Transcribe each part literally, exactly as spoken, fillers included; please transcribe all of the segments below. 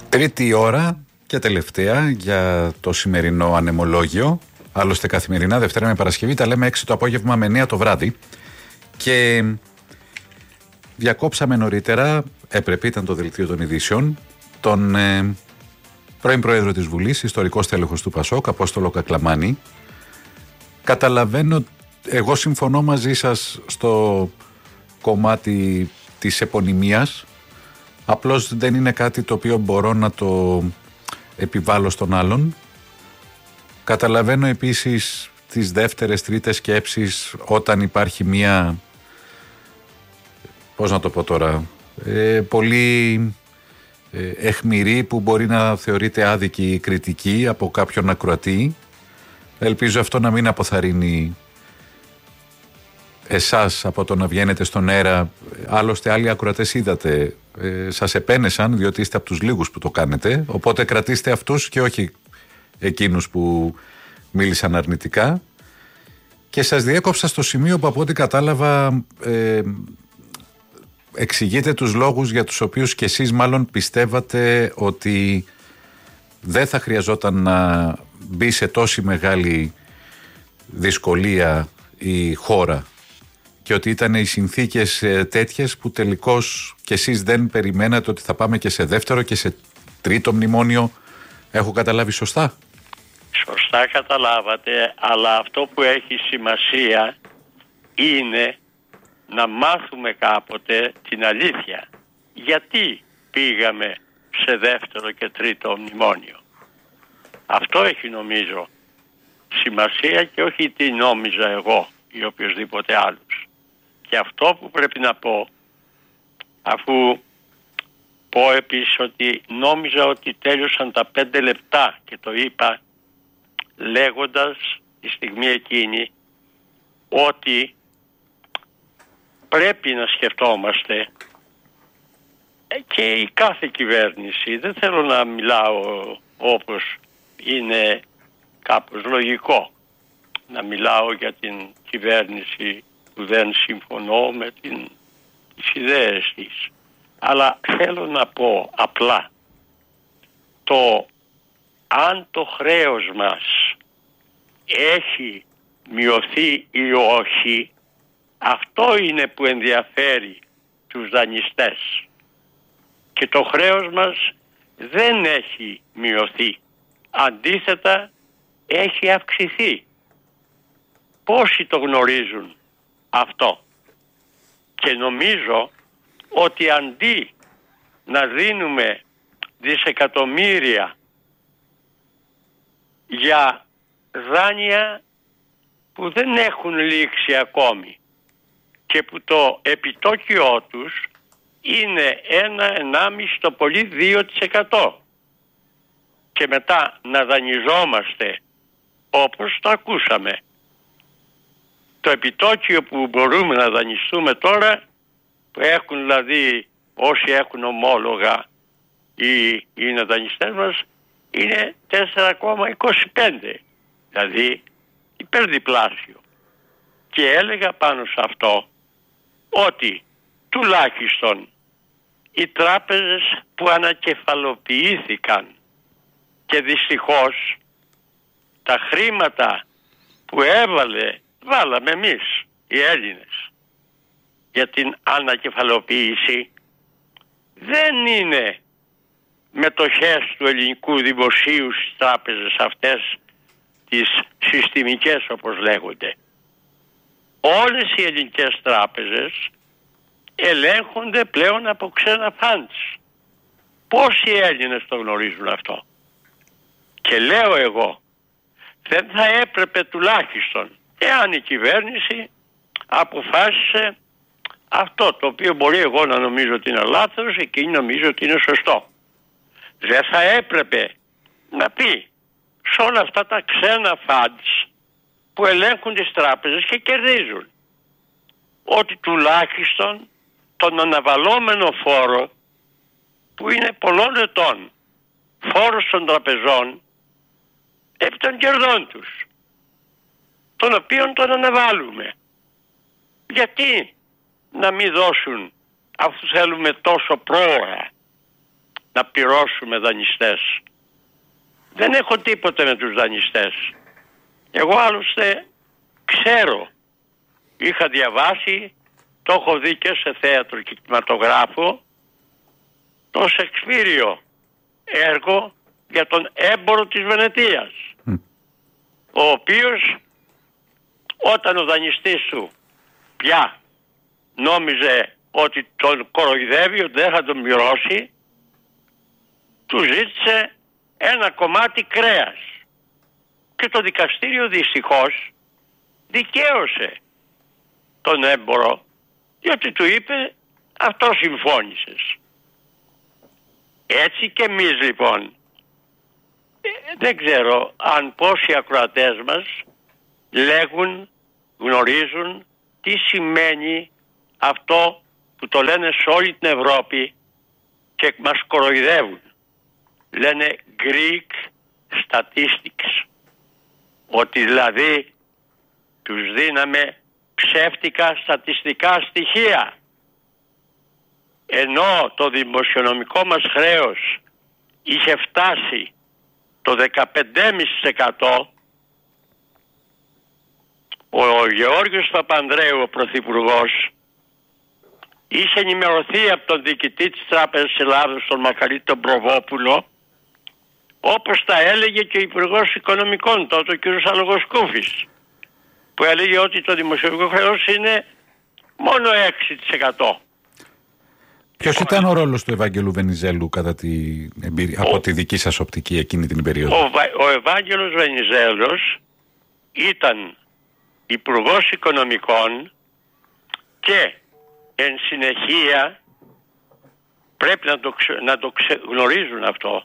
Τρίτη ώρα και τελευταία για το σημερινό ανεμολόγιο. Άλλωστε καθημερινά Δευτέρα με Παρασκευή τα λέμε έξι το απόγευμα με εννιά το βράδυ. Και διακόψαμε νωρίτερα, έπρεπε, ήταν το δελτίο των ειδήσεων, τον ε, πρώην Πρόεδρο της Βουλής, ιστορικός τέλεχος του Πασόκ, Απόστολο Κακλαμάνη. Καταλαβαίνω, εγώ συμφωνώ μαζί σας στο κομμάτι της επωνυμίας. Απλώς δεν είναι κάτι το οποίο μπορώ να το επιβάλλω στον άλλον. Καταλαβαίνω επίσης τις δεύτερες, τρίτες σκέψεις όταν υπάρχει μία, πώς να το πω τώρα, ε, πολύ ε, αιχμηρή που μπορεί να θεωρείται άδικη κριτική από κάποιον ακροατή. Ελπίζω αυτό να μην αποθαρρύνει εσάς από το να βγαίνετε στον αέρα. Άλλωστε άλλοι ακροατές είδατε, ε, σας επένεσαν διότι είστε από τους λίγους που το κάνετε, οπότε κρατήστε αυτούς και όχι εκείνους που μίλησαν αρνητικά. Και σας διέκοψα στο σημείο που από ό,τι κατάλαβα ε, εξηγείτε τους λόγους για τους οποίους και εσείς μάλλον πιστεύατε ότι δεν θα χρειαζόταν να μπει σε τόση μεγάλη δυσκολία η χώρα και ότι ήταν οι συνθήκες τέτοιες που τελικώς και εσείς δεν περιμένατε ότι θα πάμε και σε δεύτερο και σε τρίτο μνημόνιο. Έχω καταλάβει σωστά? Σωστά καταλάβατε, αλλά αυτό που έχει σημασία είναι να μάθουμε κάποτε την αλήθεια. Γιατί πήγαμε σε δεύτερο και τρίτο μνημόνιο? Αυτό έχει νομίζω σημασία και όχι τι νόμιζα εγώ ή οποιοσδήποτε άλλος. Και αυτό που πρέπει να πω, αφού πω επίσης ότι νόμιζα ότι τέλειωσαν τα πέντε λεπτά και το είπα λέγοντας τη στιγμή εκείνη ότι πρέπει να σκεφτόμαστε και η κάθε κυβέρνηση, δεν θέλω να μιλάω όπως είναι κάπως λογικό, να μιλάω για την κυβέρνηση που δεν συμφωνώ με την, τις ιδέες της, αλλά θέλω να πω απλά το αν το χρέος μας έχει μειωθεί ή όχι, αυτό είναι που ενδιαφέρει τους δανειστές. Και το χρέος μας δεν έχει μειωθεί. Αντίθετα έχει αυξηθεί. Πόσοι το γνωρίζουν αυτό? Και νομίζω ότι αντί να δίνουμε δισεκατομμύρια για δάνεια που δεν έχουν λήξει ακόμη και που το επιτόκιό τους είναι ένα ενάμιση το πολύ δύο τοις εκατό και μετά να δανειζόμαστε όπως το ακούσαμε. Το επιτόκιο που μπορούμε να δανειστούμε τώρα, που έχουν δηλαδή όσοι έχουν ομόλογα ή είναι δανειστές μας, είναι τέσσερα κόμμα είκοσι πέντε, δηλαδή υπερδιπλάσιο. Και έλεγα πάνω σε αυτό ότι τουλάχιστον οι τράπεζες που ανακεφαλοποιήθηκαν και δυστυχώς τα χρήματα που έβαλε, βάλαμε εμείς οι Έλληνες για την ανακεφαλοποίηση, δεν είναι μετοχές του ελληνικού δημοσίου στις τράπεζες αυτές, τις συστημικές όπως λέγονται. Όλες οι ελληνικές τράπεζες ελέγχονται πλέον από ξένα funds. Πόσοι Έλληνες το γνωρίζουν αυτό? Και λέω εγώ, δεν θα έπρεπε τουλάχιστον, εάν η κυβέρνηση αποφάσισε αυτό το οποίο μπορεί εγώ να νομίζω ότι είναι λάθος, εκείνη νομίζω ότι είναι σωστό, δεν θα έπρεπε να πει σε όλα αυτά τα ξένα funds που ελέγχουν τις τράπεζες και κερδίζουν, ότι τουλάχιστον τον αναβαλώμενο φόρο που είναι πολλών ετών, φόρος των τραπεζών επί των κερδών τους, τον οποίον τον αναβάλουμε. Γιατί να μην δώσουν, αφού θέλουμε τόσο πρόωρα, να πληρώσουμε δανειστές. Δεν έχω τίποτε με τους δανειστές. Εγώ άλλωστε ξέρω, είχα διαβάσει, το έχω δει και σε θέατρο και κινηματογράφο, το Σεκσπίριο έργο για τον έμπορο της Βενετίας, mm. ο οποίος όταν ο δανειστής του πια νόμιζε ότι τον κοροϊδεύει, ότι δεν θα τον πληρώσει, του ζήτησε ένα κομμάτι κρέας. Και το δικαστήριο δυστυχώς δικαίωσε τον έμπορο, διότι του είπε αυτό συμφώνησες. Έτσι και εμείς λοιπόν, δεν ξέρω αν πόσοι ακροατές μας λέγουν, γνωρίζουν τι σημαίνει αυτό που το λένε σε όλη την Ευρώπη και μας κοροϊδεύουν. Λένε Greek statistics. Ότι δηλαδή τους δίναμε ψεύτικα στατιστικά στοιχεία. Ενώ το δημοσιονομικό μας χρέος είχε φτάσει το δεκαπέντε κόμμα πέντε τοις εκατό, ο Γεώργιος Παπανδρέου, ο Πρωθυπουργός, είχε ενημερωθεί από τον διοικητή της Τράπεζας Ελλάδος, τον Μακαρίτη τον Προβόπουλο, όπως τα έλεγε και ο Υπουργός Οικονομικών τότε, ο κ. Αλογοσκούφης, που έλεγε ότι το δημοσιονομικό χρέος είναι μόνο έξι τοις εκατό. Ποιος ήταν ο ρόλος του Ευάγγελου Βενιζέλου κατά τη εμπειρία, ο, από τη δική σας οπτική εκείνη την περίοδο? Ο, ο Ευάγγελος Βενιζέλος ήταν Υπουργός Οικονομικών και εν συνεχεία, πρέπει να το, ξε, να το ξε, γνωρίζουν αυτό,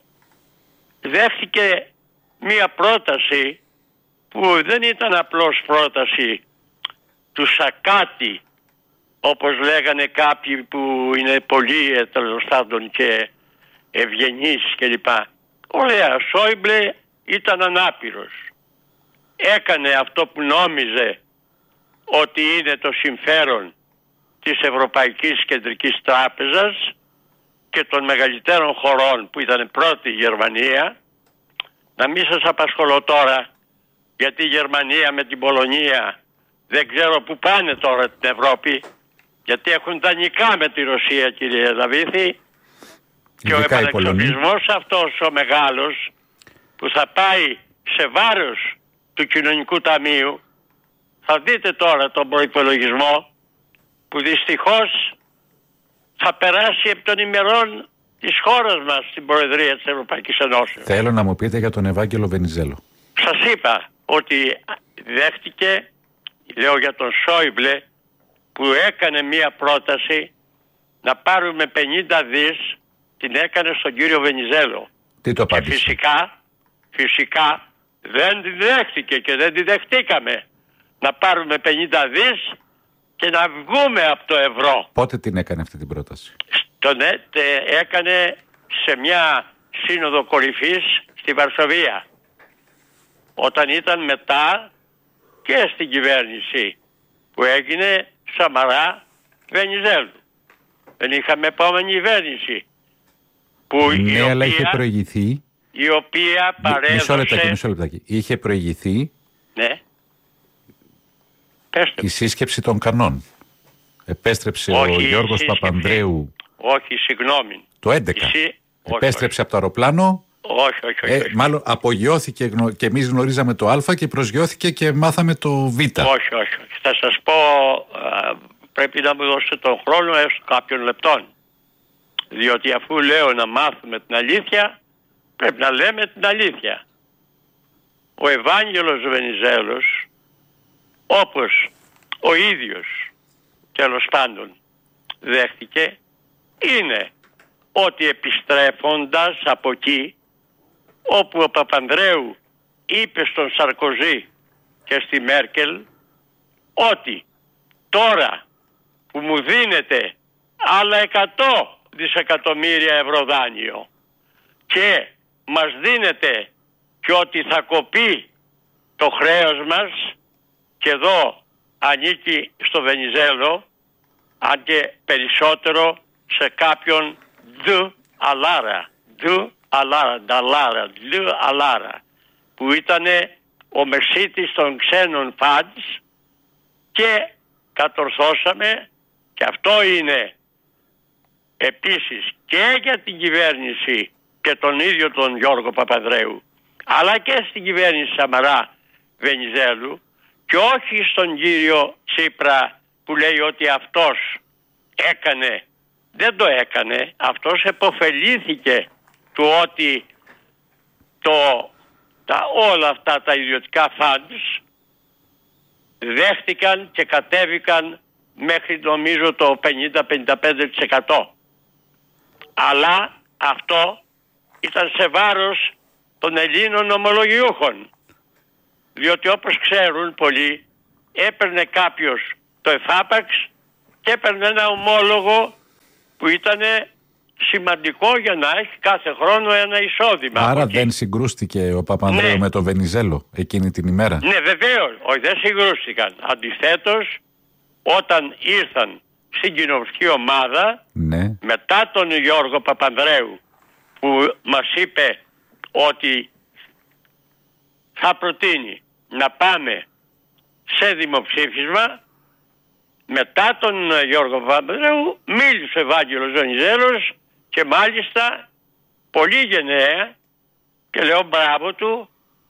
δέχτηκε μία πρόταση που δεν ήταν απλώς πρόταση του Σακάτη, όπως λέγανε κάποιοι που είναι πολύ τέλος πάντων και ευγενείς κλπ. Ο Λέα Σόιμπλε ήταν ανάπηρος. Έκανε αυτό που νόμιζε ότι είναι το συμφέρον της Ευρωπαϊκής Κεντρικής Τράπεζας και των μεγαλύτερων χωρών που ήταν πρώτη η Γερμανία. Να μην σας απασχολώ τώρα, γιατί η Γερμανία με την Πολωνία δεν ξέρω που πάνε τώρα την Ευρώπη, γιατί έχουν δανεικά με τη Ρωσία, κύριε Δαβίθη, και ο επανεξοπλισμός αυτός ο μεγάλος που θα πάει σε βάρος του Κοινωνικού Ταμείου, θα δείτε τώρα τον προϋπολογισμό που δυστυχώς θα περάσει επί των ημερών της χώρας μας στην Προεδρία της Ευρωπαϊκής Ενώσεως. Θέλω να μου πείτε για τον Ευάγγελο Βενιζέλο. Σας είπα ότι δέχτηκε, λέω για τον Σόιμπλε, που έκανε μία πρόταση να πάρουμε πενήντα δις, την έκανε στον κύριο Βενιζέλο. Τι το και φυσικά, φυσικά δεν την δέχτηκε και δεν την δεχτήκαμε να πάρουμε πενήντα δις και να βγούμε από το ευρώ. Πότε την έκανε αυτή την πρόταση? Τον έκανε σε μια σύνοδο κορυφής στη Βαρσοβία, όταν ήταν μετά και στην κυβέρνηση που έγινε Σαμαρά Βενιζέλου. Δεν είχαμε επόμενη κυβέρνηση που ναι, η αλλά οποία, είχε προηγηθεί, η οποία παρέδωσε... Μισό λεπτάκι, μισό λεπτάκι. Είχε προηγηθεί, ναι, η σύσκεψη των Κανών. Επέστρεψε όχι, ο Γιώργος σύσκεψη, Παπανδρέου. Όχι, συγγνώμη. Το έντεκα. Εσύ, επέστρεψε όχι, από το αεροπλάνο. Όχι, όχι, όχι. Ε, μάλλον απογειώθηκε και εμείς γνωρίζαμε το Α και προσγειώθηκε και μάθαμε το Β. Όχι, όχι, όχι. Θα σας πω, α, πρέπει να μου δώσετε τον χρόνο έστω κάποιων λεπτών. Διότι αφού λέω να μάθουμε την αλήθεια, πρέπει να λέμε την αλήθεια. Ο Ευάγγελος Βενιζέλος, όπως ο ίδιος τέλος πάντων δέχτηκε, είναι ότι επιστρέφοντας από εκεί όπου ο Παπανδρέου είπε στον Σαρκοζή και στη Μέρκελ ότι τώρα που μου δίνετε άλλα εκατό δισεκατομμύρια ευρώ δάνειο και μας δίνετε και ότι θα κοπεί το χρέος μας, και εδώ ανήκει στο Βενιζέλο, αν και περισσότερο σε κάποιον Ντε Αλάρα, Ντου Αλάρα, Νταλάρα, Ντου Αλάρα, που ήταν ο μεσίτης των ξένων φαντς, και κατορθώσαμε, και αυτό είναι επίσης και για την κυβέρνηση και τον ίδιο τον Γιώργο Παπανδρέου, αλλά και στην κυβέρνηση Σαμαρά Βενιζέλου, και όχι στον κύριο Τσίπρα που λέει ότι αυτός έκανε. Δεν το έκανε. Αυτός επωφελήθηκε του ότι το, τα, όλα αυτά τα ιδιωτικά φαντς δέχτηκαν και κατέβηκαν μέχρι νομίζω το πενήντα με πενήντα πέντε τοις εκατό. Αλλά αυτό ήταν σε βάρος των Ελλήνων ομολογιούχων. Διότι όπως ξέρουν πολλοί, έπαιρνε κάποιος το εφάπαξ και έπαιρνε ένα ομόλογο που ήταν σημαντικό για να έχει κάθε χρόνο ένα εισόδημα. Άρα δεν συγκρούστηκε ο Παπανδρέου ναι. με το Βενιζέλο εκείνη την ημέρα? Ναι, βεβαίως. Όχι, δεν συγκρούστηκαν. Αντιθέτως, όταν ήρθαν στην κοινοβουλευτική ομάδα, ναι. μετά τον Γιώργο Παπανδρέου, που μας είπε ότι θα προτείνει να πάμε σε δημοψήφισμα, μετά τον Γιώργο Παπανδρέου μίλησε ο Ευάγγελος Βενιζέλος, και μάλιστα πολύ γενναία, και λέω μπράβο του,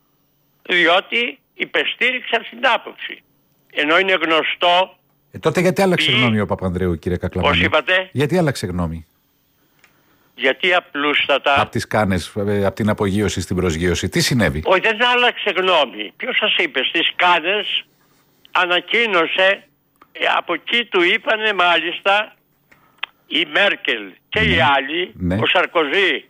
διότι υπεστήριξε αυτή την άποψη. Ενώ είναι γνωστό... Ε, τότε γιατί άλλαξε ποι... γνώμη ο Παπανδρέου, κύριε Κακλαμάνη? Πώς είπατε? Γιατί άλλαξε γνώμη? Γιατί απλούστατα... Από τις Κάνες, από την απογείωση στην προσγείωση, τι συνέβη? Όχι, δεν άλλαξε γνώμη. Ποιος σας είπε? Στις Κάνες ανακοίνωσε, από εκεί του είπανε μάλιστα η Μέρκελ και ναι. οι άλλοι, ναι. ο Σαρκοζή,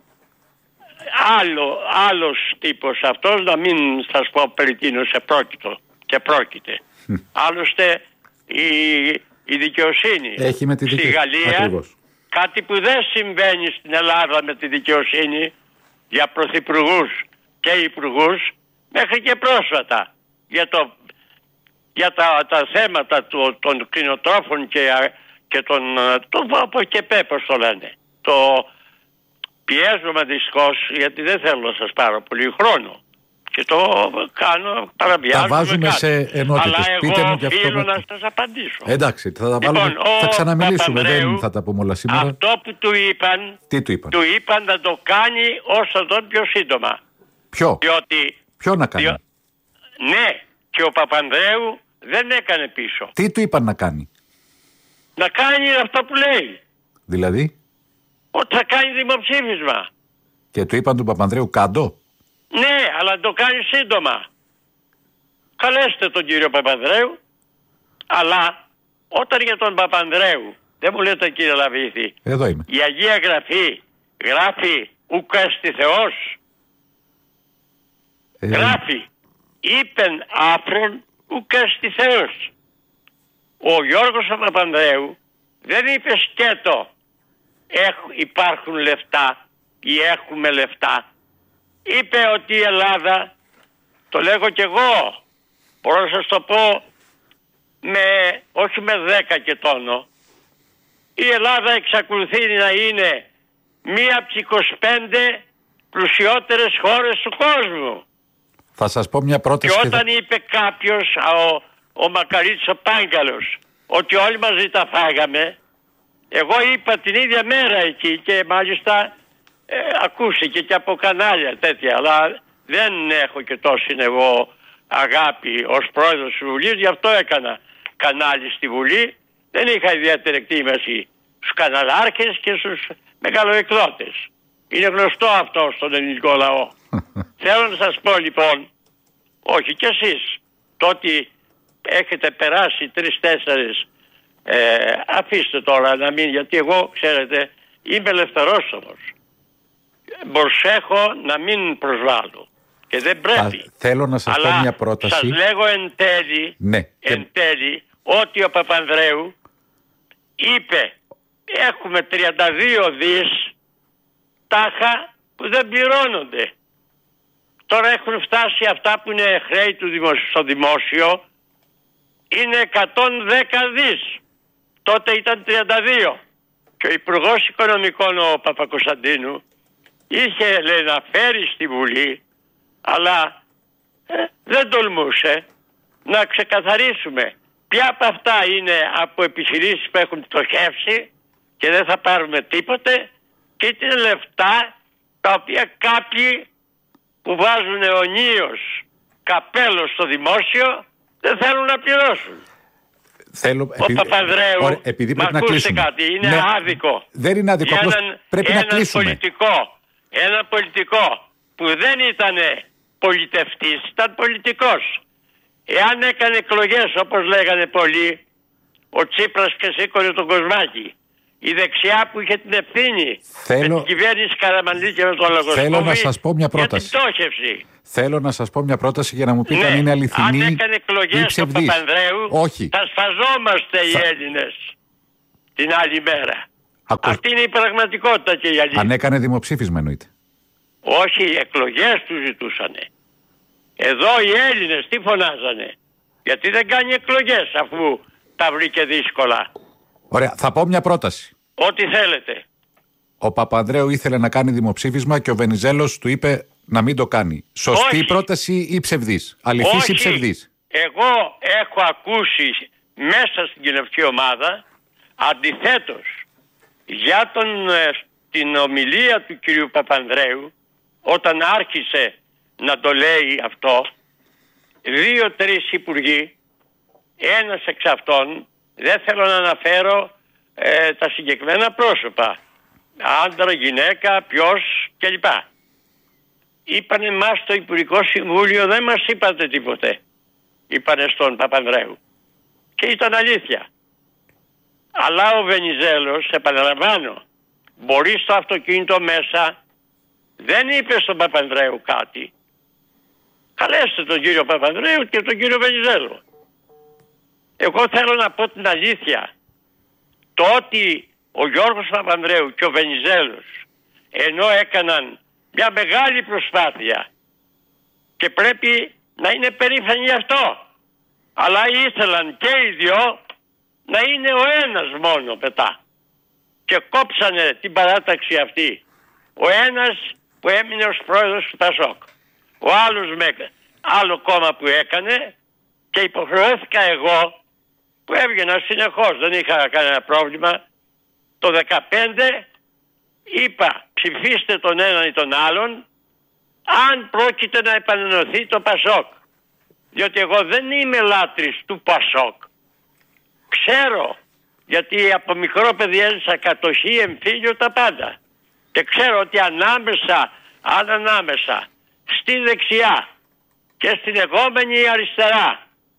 άλλο, άλλος τύπος αυτός, να μην σας πω περί τίνος επρόκειτο και πρόκειται. Άλλωστε η, η δικαιοσύνη έχει με τη στη δικαι... Γαλλία, ακριβώς. Κάτι που δεν συμβαίνει στην Ελλάδα με τη δικαιοσύνη για πρωθυπουργούς και υπουργούς μέχρι και πρόσφατα, για, το, για τα, τα θέματα του, των κτηνοτρόφων και, και των το, από και πέ, πώς το λένε. Το πιέζομαι δυστυχώς, γιατί δεν θέλω να σας πάρω πολύ χρόνο και το κάνω, παραβιάζω. Τα βάζουμε σε ενότητες. Αλλά Πείτε εγώ μου και αυτό οφείλω με... να σας απαντήσω. Εντάξει, θα τα βάλουμε, λοιπόν, θα ξαναμιλήσουμε, Παπανδρέου, δεν θα τα πούμε όλα σήμερα. Αυτό που του είπαν, τι του είπαν? Του είπαν να το κάνει όσο τον πιο σύντομα. Ποιο? Διότι, Ποιο να κάνει? Διό... Ναι, και ο Παπανδρέου δεν έκανε πίσω. Τι του είπαν να κάνει? Να κάνει αυτό που λέει. Δηλαδή? Ότι θα κάνει δημοψήφισμα. Και του είπαν του Παπανδρέου κάντο? Ναι, αλλά το κάνει σύντομα. Καλέστε τον κύριο Παπανδρέου, αλλά όταν για τον Παπανδρέου, δεν μου λέτε κύριε Λαβίθη, εδώ είμαι. Η Αγία Γραφή γράφει ουκ έστι Θεός. Ε... Γράφει είπεν άφρον ουκ έστι Θεός. Ο Γιώργος ο Παπανδρέου δεν είπε σκέτο υπάρχουν λεφτά ή έχουμε λεφτά. Είπε ότι η Ελλάδα, το λέγω κι εγώ, μπορώ να σας το πω με, όχι με δέκα και τόνο, η Ελλάδα εξακολουθεί να είναι μία από τις είκοσι πέντε πλουσιότερες χώρες του κόσμου. Θα σας πω μια πρόταση. Και όταν και... είπε κάποιος, ο, ο Μακαρίτης ο Πάγκαλος, ότι όλοι μαζί τα φάγαμε, εγώ είπα την ίδια μέρα εκεί και μάλιστα ε, ακούστηκε και από κανάλια τέτοια, αλλά δεν έχω και τόση εγώ αγάπη ως πρόεδρος της Βουλής, γι' αυτό έκανα κανάλι στη Βουλή. Δεν είχα ιδιαίτερη εκτίμηση στους καναλάρχες και στους μεγαλοεκδότες. Είναι γνωστό αυτό στον ελληνικό λαό. Θέλω να σας πω λοιπόν, όχι κι εσείς, το ότι έχετε περάσει τρεις-τέσσερις, ε, αφήστε τώρα να μην, γιατί εγώ ξέρετε είμαι ελευθερόσωμος. Προσέχω να μην προσβάλλω και δεν πρέπει. Α, θέλω να σας αλλά πω μια πρόταση. Σας λέγω εν τέλει, ναι, εν και... τέλει ότι ο Παπανδρέου είπε έχουμε τριάντα δύο δις τάχα που δεν πληρώνονται. Τώρα έχουν φτάσει αυτά που είναι χρέη του δημοσιο, στο δημόσιο, είναι εκατόν δέκα δις. Τότε ήταν τριάντα δύο. Και ο Υπουργός Οικονομικών ο Παπακοσταντίνου είχε, λέει, να φέρει στη Βουλή, αλλά ε, δεν τολμούσε να ξεκαθαρίσουμε ποια από αυτά είναι από επιχειρήσεις που έχουν πτωχεύσει και δεν θα πάρουμε τίποτε, και τι είναι λεφτά τα οποία κάποιοι που βάζουν αιωνίως καπέλο στο δημόσιο δεν θέλουν να πληρώσουν. Θέλω, ο επειδή, Παπανδρέου, ωραία, επειδή πρέπει να κλείσουμε. Κάτι, είναι ναι, άδικο. Δεν είναι άδικο, απλώς έναν, πρέπει έναν να κλείσουμε. Πολιτικό, ένα πολιτικό που δεν ήταν πολιτευτής, ήταν πολιτικός. Εάν έκανε εκλογές, όπως λέγανε πολλοί, ο Τσίπρας και σήκωνε τον Κοσμάκη, η δεξιά που είχε την ευθύνη θέλω... με την κυβέρνηση Καραμανλή και με τον Λογοσκόπη, θέλω να σας πω μια πρόταση. Για την πτώχευση. Θέλω να σας πω μια πρόταση για να μου πείτε ναι, αν είναι αληθινή ή ψευδής. Αν έκανε εκλογές στον Παπανδρέου, όχι, θα σφαζόμαστε θα... οι Έλληνες την άλλη μέρα. Ακού... Αυτή είναι η πραγματικότητα και η αλήθεια. Αν έκανε δημοψήφισμα εννοείται. Όχι, οι εκλογές του ζητούσανε. Εδώ οι Έλληνες τι φωνάζανε? Γιατί δεν κάνει εκλογές αφού τα βρήκε δύσκολα. Ωραία, θα πω μια πρόταση. Ό,τι θέλετε. Ο Παπανδρέου ήθελε να κάνει δημοψήφισμα και ο Βενιζέλος του είπε να μην το κάνει. Σωστή Όχι. πρόταση ή ψευδής? Αληθής ή ψευδής? Εγώ έχω ακούσει μέσα στην κοινωνική ομάδα αντιθέτως για τον, την ομιλία του κυρίου Παπανδρέου, όταν άρχισε να το λέει αυτό, δύο-τρεις υπουργοί, ένας εξ αυτών, δεν θέλω να αναφέρω ε, τα συγκεκριμένα πρόσωπα, άντρα, γυναίκα, ποιος κλπ. Είπανε μας στο Υπουργικό Συμβούλιο, δεν μας είπατε τίποτε. Είπανε στον Παπανδρέου. Και ήταν αλήθεια. Αλλά ο Βενιζέλος, επαναλαμβάνω, μπορεί στο αυτοκίνητο μέσα, δεν είπε στον Παπανδρέου κάτι. Καλέστε τον κύριο Παπανδρέου και τον κύριο Βενιζέλο. Εγώ θέλω να πω την αλήθεια. Το ότι ο Γιώργος Παπανδρέου και ο Βενιζέλος, ενώ έκαναν μια μεγάλη προσπάθεια και πρέπει να είναι περήφανοι γι' αυτό, αλλά ήθελαν και οι δυο να είναι ο ένας μόνο μετά, και κόψανε την παράταξη αυτή. Ο ένας που έμεινε ως πρόεδρος του Πασόκ, ο άλλος με άλλο κόμμα που έκανε, και υποχρεώθηκα εγώ που έβγαινα συνεχώς, δεν είχα κανένα πρόβλημα, το δεκαπέντε είπα ψηφίστε τον έναν ή τον άλλον αν πρόκειται να επανενωθεί το Πασόκ, διότι εγώ δεν είμαι λάτρης του Πασόκ. Ξέρω, γιατί από μικρό παιδί έζησα κατοχή, εμφύλιο, τα πάντα, και ξέρω ότι ανάμεσα αν ανάμεσα στη δεξιά και στην επόμενη αριστερά,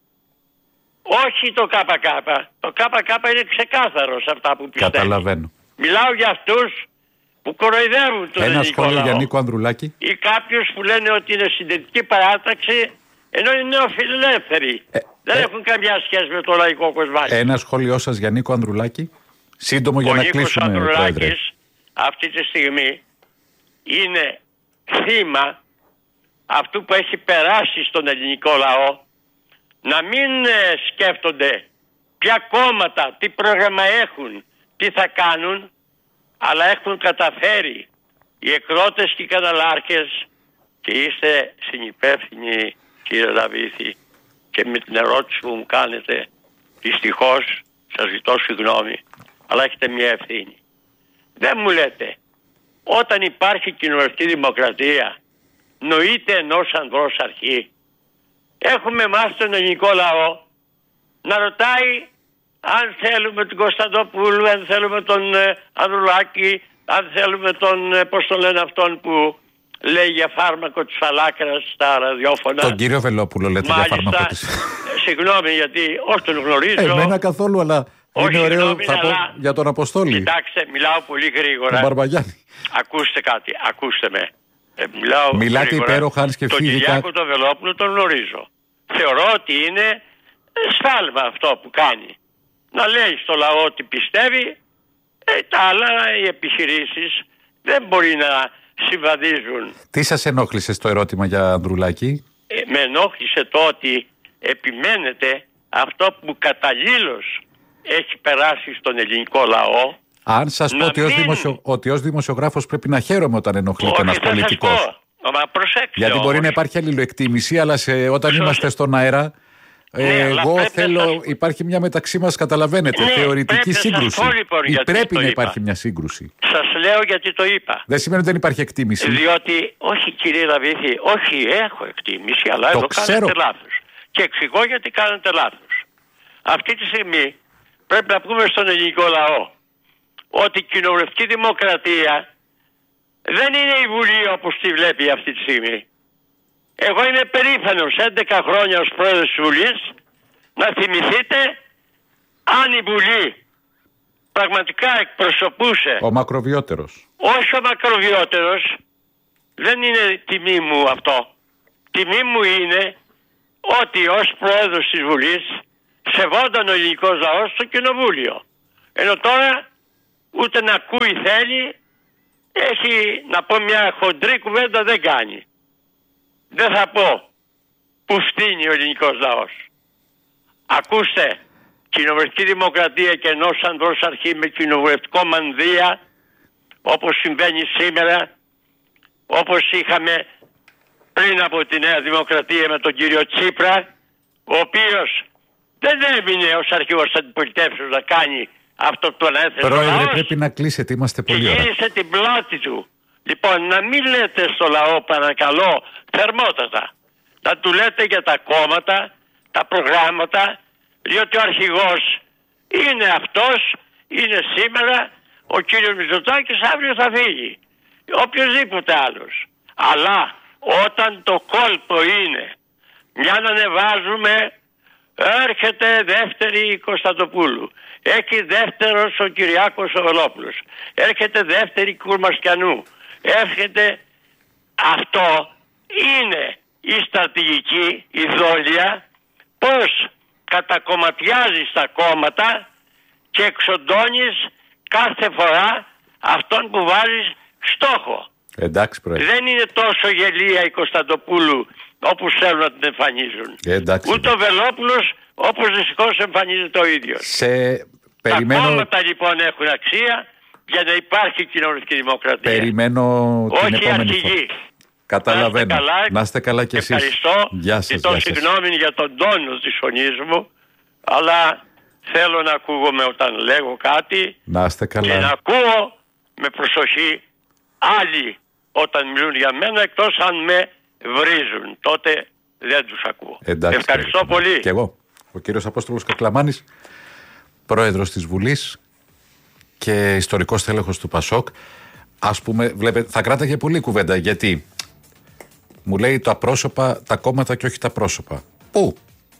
όχι το ΚΚ, το ΚΚ είναι ξεκάθαρο σε αυτά που πιστεύει. Καταλαβαίνω. Μιλάω για αυτούς που κοροϊδεύουν τον Ένα ελληνικό σχόλιο λαό. για Νίκο Ανδρουλάκη. Ή κάποιους που λένε ότι είναι συντηρητική παράταξη, ενώ είναι νεοφιλελεύθεροι. Ε, Δεν ε, έχουν καμιά σχέση με το λαϊκό κοσμάκι. Ένα σχόλιο σας για Νίκο Ανδρουλάκη. Σύντομο για ο να Νίκος κλείσουμε, Πρόεδρε. Ανδρουλάκης αυτή τη στιγμή είναι θύμα αυτού που έχει περάσει στον ελληνικό λαό, να μην ε, σκέφτονται ποια κόμματα, τι πρόγραμμα έχουν, τι θα κάνουν, αλλά έχουν καταφέρει οι εκδότες και οι καναλάρχες, και είστε συνυπεύθυνοι, κύριε Λαβίθη, και με την ερώτηση που μου κάνετε, δυστυχώς σας ζητώ συγγνώμη, αλλά έχετε μια ευθύνη. Δεν μου λέτε, όταν υπάρχει κοινωνική δημοκρατία, νοείται ενός ανδρός αρχή. Έχουμε εμάς τον ελληνικό λαό να ρωτάει αν θέλουμε τον Κωνσταντοπούλου, αν θέλουμε τον ε, Ανδρουλάκη, αν θέλουμε τον, ε, πώς τον λένε αυτόν που λέει για φάρμακο της φαλάκρας στα ραδιόφωνα. Τον κύριο Βελόπουλο λέτε. Μάλιστα, για φάρμακο της. Ε, συγγνώμη, γιατί όχι τον γνωρίζω. Εμένα καθόλου, αλλά όχι, είναι ωραίο συγγνώμη, θα πω, αλλά... για τον Αποστόλη. Κοιτάξτε, μιλάω πολύ γρήγορα. Τον Μπαρμπαγιάννη. Ακούστε κάτι, ακούστε με. Ε, μιλάω Μιλάτε γρήγορα. υπέροχα, αν σκεφτείτε. Τον Κυριάκο τον Βελόπουλο τον γνωρίζω. Θεωρώ ότι είναι σφάλμα αυτό που κάνει. Να λέει στο λαό ότι πιστεύει, ε, τα άλλα οι επιχειρήσεις δεν μπορεί να συμβαδίζουν. Τι σας ενόχλησε στο ερώτημα για Ανδρουλάκη? Ε, με ενόχλησε το ότι επιμένετε αυτό που καταλήλως έχει περάσει στον ελληνικό λαό, Αν σας πω ότι, μην... ως δημοσιο... ότι ως δημοσιογράφος πρέπει να χαίρομαι όταν ενοχλείται ένας πολιτικός. Γιατί όμως. Μπορεί να υπάρχει αλληλοεκτίμηση, αλλά σε... όταν Σωστή. Είμαστε στον αέρα, ναι, εγώ θέλω, σας... υπάρχει μια μεταξύ μας, καταλαβαίνετε, ναι, θεωρητική σύγκρουση. Πω, λοιπόν, ή πρέπει να είπα. Υπάρχει μια σύγκρουση. Σας λέω γιατί το είπα. Δεν σημαίνει ότι δεν υπάρχει εκτίμηση. Διότι, όχι κύριε Ραβίθη, όχι έχω εκτίμηση, αλλά το εδώ ξέρω. Κάνετε λάθος. Και εξηγώ γιατί κάνετε λάθος. Αυτή τη στιγμή πρέπει να πούμε στον ελληνικό λαό ότι η κοινοβουλευτική δημοκρατία δεν είναι η Βουλή όπως τη βλέπει αυτή τη στιγμή. Εγώ είμαι περήφανος έντεκα χρόνια ως πρόεδρος της Βουλής να θυμηθείτε αν η Βουλή πραγματικά εκπροσωπούσε... Ο μακροβιότερος. Όχι ο μακροβιότερος, δεν είναι τιμή μου αυτό. Τιμή μου είναι ότι ως πρόεδρος της Βουλής σεβόταν ο ελληνικός λαός στο κοινοβούλιο. Ενώ τώρα ούτε να ακούει θέλει, έχει να πω μια χοντρή κουβέντα δεν κάνει. Δεν θα πω που φτύνει ο ελληνικός λαός. Ακούστε, κοινοβουλευτική δημοκρατία και ενός ανδρός αρχή με κοινοβουλευτικό μανδύα, όπως συμβαίνει σήμερα, όπως είχαμε πριν από τη Νέα Δημοκρατία με τον κύριο Τσίπρα, ο οποίος δεν έμεινε ως αρχηγός αντιπολιτεύσεως να κάνει αυτό που τον έθεσε. Πρόεδρε, πρέπει να κλείσετε, είμαστε πολύ ωραία. Και γύρισε την πλάτη του. Λοιπόν, να μην λέτε στο λαό, παρακαλώ, θερμότατα. Να του λέτε για τα κόμματα, τα προγράμματα, διότι ο αρχηγός είναι αυτός, είναι σήμερα, ο κύριος Μητσοτάκης αύριο θα φύγει. Οποιοςδήποτε άλλος. Αλλά όταν το κόλπο είναι μια να ανεβάζουμε, έρχεται δεύτερη Κωνσταντοπούλου, έχει δεύτερος ο Κυριάκος ο Βελόπουλος, έρχεται δεύτερη Κουρμασκιανού, έρχεται, αυτό είναι η στρατηγική, η δόλια, πως κατακομματιάζεις τα κόμματα και εξοντώνεις κάθε φορά αυτόν που βάζεις στόχο. Εντάξει, πρόεδρε. Δεν είναι τόσο γελία η Κωνσταντοπούλου όπως θέλουν να την εμφανίζουν. Εντάξει, ούτε ο Βελόπουλος όπως δυστυχώς εμφανίζεται ο ίδιος. Σε... Περιμένω... Τα κόμματα λοιπόν έχουν αξία για να υπάρχει κοινωνική δημοκρατία. Περιμένω την όχι επόμενη αρχηγή. Καταλαβαίνω. Να είστε καλά, να είστε καλά κι εσείς. Ευχαριστώ. Γεια σας, ζητώ συγγνώμη για τον τόνο της φωνής μου, αλλά θέλω να ακούγομαι όταν λέγω κάτι. Να είστε καλά. Και να ακούω με προσοχή άλλοι όταν μιλούν για μένα, εκτός αν με βρίζουν. Τότε δεν τους ακούω. Εντάξει, ευχαριστώ κύριε. πολύ. Και εγώ. Ο κύριος Απόστολος Κακλαμάνης, πρόεδρος της Βουλής και ιστορικός τέλεχος του Πασόκ. Ας πούμε, βλέπετε, θα κράταγε πολύ κουβέντα, γιατί μου λέει τα πρόσωπα, τα κόμματα και όχι τα πρόσωπα. Πού?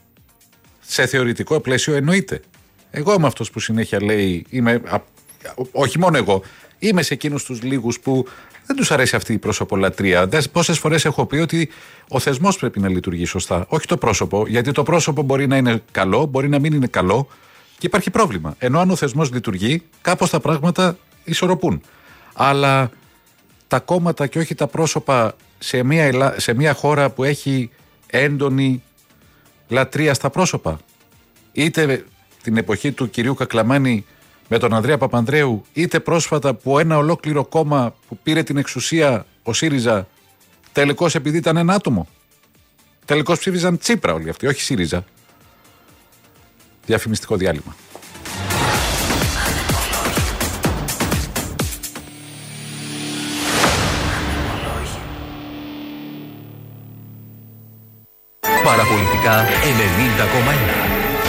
Σε θεωρητικό πλαίσιο εννοείται. Εγώ είμαι αυτός που συνέχεια λέει, είμαι, α, όχι μόνο εγώ, είμαι σε εκείνους τους λίγους που δεν τους αρέσει αυτή η προσωπολατρία. Πόσες φορές έχω πει ότι ο θεσμός πρέπει να λειτουργεί σωστά, όχι το πρόσωπο, γιατί το πρόσωπο μπορεί να είναι καλό, μπορεί να μην είναι καλό και υπάρχει πρόβλημα. Ενώ αν ο θεσμός λειτουργεί, κάπως τα πράγματα ισορροπούν. Αλλά τα κόμματα και όχι τα πρόσωπα σε μια, σε μια χώρα που έχει έντονη λατρεία στα πρόσωπα, είτε την εποχή του κυρίου Κακλαμάνη με τον Ανδρέα Παπανδρέου, είτε πρόσφατα που ένα ολόκληρο κόμμα που πήρε την εξουσία, ο ΣΥΡΙΖΑ, τελικώς επειδή ήταν ένα άτομο. Τελικώς ψήφιζαν Τσίπρα όλοι αυτοί, όχι ΣΥΡΙΖΑ. Διαφημιστικό διάλειμμα. Παραπολιτικά ενενήντα κόμμα ένα.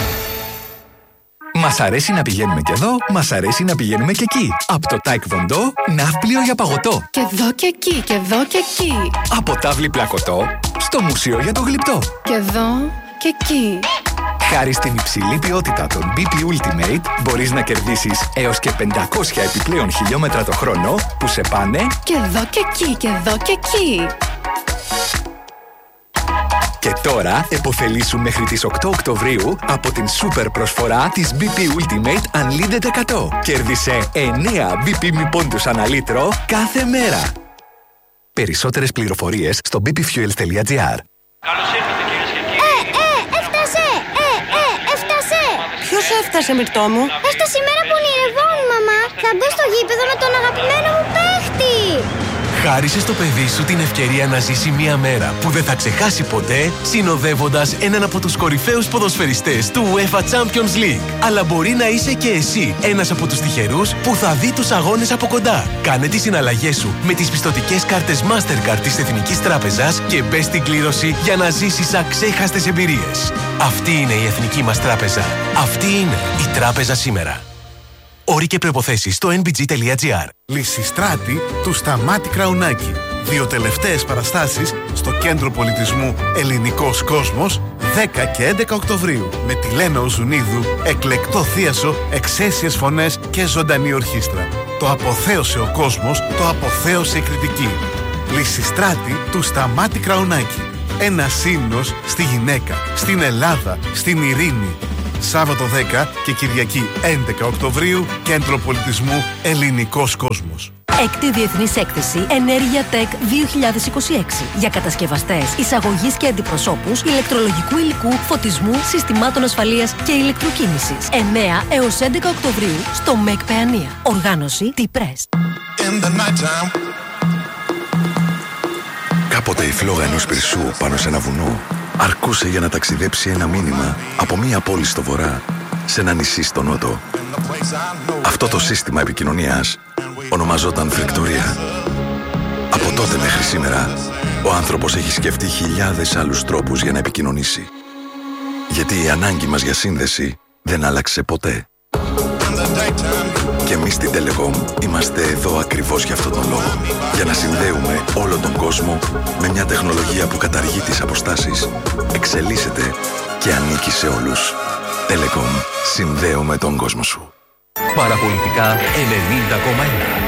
Μας αρέσει να πηγαίνουμε και εδώ, μας αρέσει να πηγαίνουμε και εκεί. Από το Taekwondo, ναύπλιο για παγωτό. Και εδώ και εκεί, και εδώ και εκεί. Από τάβλη πλακωτό, στο μουσείο για το γλυπτό. Και εδώ και εκεί. Χάρη στην υψηλή ποιότητα των μπι πι Ultimate, μπορείς να κερδίσεις έως και πεντακόσια επιπλέον χιλιόμετρα το χρόνο που σε πάνε και εδώ και εκεί, και εδώ και εκεί. Και τώρα επωφελήσου μέχρι τις οκτώ Οκτωβρίου από την σούπερ προσφορά της μπι πι Ultimate Unlimited εκατό. Κέρδισε εννέα μπι πι μη πόντους ανά λίτρο κάθε μέρα. Περισσότερες πληροφορίες στο μπι πι fuels τελεία τζι άρ. Καλώς ήρθατε κυρίες και κύριοι. Ε, ε, έφτασε! Ε, ε, έφτασε! Ποιος έφτασε, Μυρτώ μου? Έφτασε η μέρα που ονειρευόμουν, μαμά. Θα μπω στο γήπεδο με τον αγαπημένο μου παίχτη. Χάρισε στο παιδί σου την ευκαιρία να ζήσει μια μέρα που δεν θα ξεχάσει ποτέ, συνοδεύοντας έναν από τους κορυφαίους ποδοσφαιριστές του UEFA Champions League. Αλλά μπορεί να είσαι και εσύ ένας από τους τυχερούς που θα δει τους αγώνες από κοντά. Κάνε τις συναλλαγές σου με τις πιστωτικές κάρτες Mastercard της Εθνικής Τράπεζας και μπες στην κλήρωση για να ζήσεις αξέχαστες εμπειρίες. Αυτή είναι η Εθνική μας Τράπεζα. Αυτή είναι η Τράπεζα σήμερα. Όροι και προϋποθέσεις στο εν μπι τζι τελεία τζι άρ. Λυσιστράτη του Σταμάτη Κραουνάκη. Δύο τελευταίες παραστάσεις στο Κέντρο Πολιτισμού Ελληνικός Κόσμος δέκα και έντεκα Οκτωβρίου. Με τη Λένα Οζουνίδου, εκλεκτό θίασο, εξαίσιες φωνές και ζωντανή ορχήστρα. Το αποθέωσε ο κόσμος, το αποθέωσε η κριτική. Λυσιστράτη του Σταμάτη Κραουνάκη. Ένα ύμνος στη γυναίκα, στην Ελλάδα, στην ειρήνη. Σάββατο δέκα και Κυριακή έντεκα Οκτωβρίου, Κέντρο Πολιτισμού Ελληνικός Κόσμος. Έκτη Διεθνής Έκθεση Ενέργεια Tech δύο χιλιάδες είκοσι έξι για κατασκευαστές, εισαγωγής και αντιπροσώπους ηλεκτρολογικού υλικού, φωτισμού, συστημάτων ασφαλείας και ηλεκτροκίνησης. εννέα έως έντεκα Οκτωβρίου στο ΜΕΚ Παιανία. Οργάνωση T-Press. Κάποτε η φλόγα ενός πυρσού πάνω σε ένα βουνό αρκούσε για να ταξιδέψει ένα μήνυμα από μία πόλη στο βορρά σε ένα νησί στο νότο. Αυτό το σύστημα επικοινωνίας ονομαζόταν φρεκτορία. Από τότε μέχρι σήμερα, ο άνθρωπος έχει σκεφτεί χιλιάδες άλλους τρόπους για να επικοινωνήσει. Γιατί η ανάγκη μας για σύνδεση δεν άλλαξε ποτέ. Και εμείς στην Telecom είμαστε εδώ ακριβώς για αυτόν τον λόγο. Για να συνδέουμε όλο τον κόσμο με μια τεχνολογία που καταργεί τις αποστάσεις, εξελίσσεται και ανήκει σε όλους. Telecom. Συνδέουμε τον κόσμο σου. Παραπολιτικά ενενήντα κόμμα ένα.